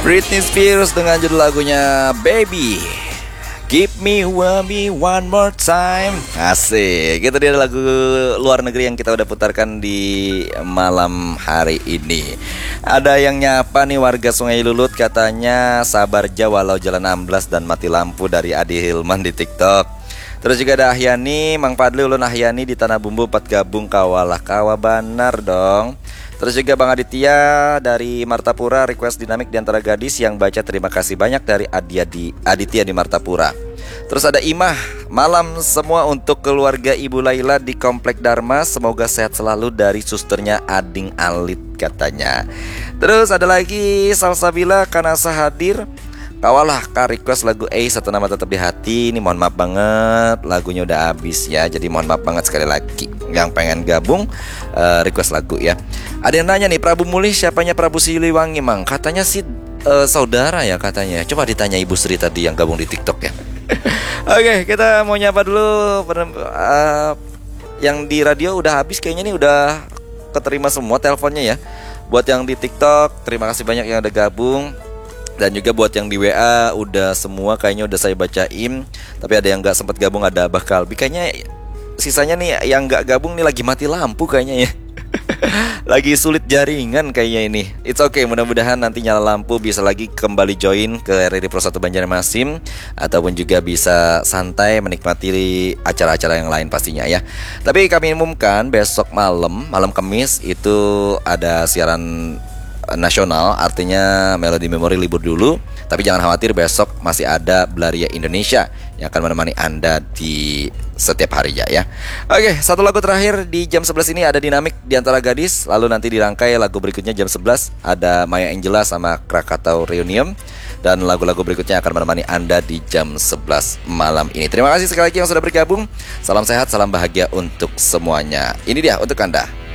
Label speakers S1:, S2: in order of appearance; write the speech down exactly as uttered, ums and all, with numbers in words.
S1: Britney Spears dengan judul lagunya Baby, Give Me Baby One More Time. Asik, itu dia lagu luar negeri yang kita udah putarkan di malam hari ini. Ada yang nyapa nih warga Sungai Lulut, katanya sabar aja walau jalan amblas dan mati lampu, dari Adi Hilman di TikTok. Terus juga ada Ahyani, Mang Padli ulun Ahyani di Tanah Bumbu empat gabung kawalah kawa banar dong. Terus juga Bang Aditya dari Martapura request dinamik di antara gadis yang baca, terima kasih banyak dari Adia di Aditya di Martapura. Terus ada Imah, malam semua untuk keluarga Ibu Laila di Komplek Dharma, semoga sehat selalu dari susternya Ading Alit katanya. Terus ada lagi Salsabila Kanasa hadir, kawalah Kak request lagu A Satu Nama Tetap di Hati. Ini mohon maaf banget lagunya udah habis ya, jadi mohon maaf banget sekali lagi yang pengen gabung uh, request lagu ya. Ada yang nanya nih, Prabu Mulih siapanya Prabu Siliwangi Mang? Katanya sih uh, saudara ya katanya. Coba ditanya Ibu Sri tadi yang gabung di TikTok ya. Oke, kita mau nyapa dulu uh, yang di radio udah habis kayaknya nih, udah keterima semua teleponnya ya. Buat yang di TikTok terima kasih banyak yang udah gabung. Dan juga buat yang di W A udah semua kayaknya udah saya bacain. Tapi ada yang gak sempat gabung, ada Abah Kalbi. Kayaknya sisanya nih yang gak gabung nih lagi mati lampu kayaknya ya. Lagi sulit jaringan kayaknya ini. It's okay, mudah-mudahan nanti nyala lampu bisa lagi kembali join ke R R I Pro satu Banjarmasin, ataupun juga bisa santai menikmati acara-acara yang lain pastinya ya. Tapi kami umumkan besok malam, malam Kamis itu ada siaran nasional, artinya Melody Memory libur dulu. Tapi jangan khawatir, besok masih ada Belaria Indonesia yang akan menemani Anda di setiap hari ya, ya. Oke, satu lagu terakhir di jam sebelas ini ada dinamik di antara gadis. Lalu nanti dirangkai lagu berikutnya jam sebelas ada Maya Angela sama Krakatau Reunion. Dan lagu-lagu berikutnya akan menemani Anda di jam sebelas malam ini. Terima kasih sekali lagi yang sudah bergabung. Salam sehat, salam bahagia untuk semuanya. Ini dia untuk Anda.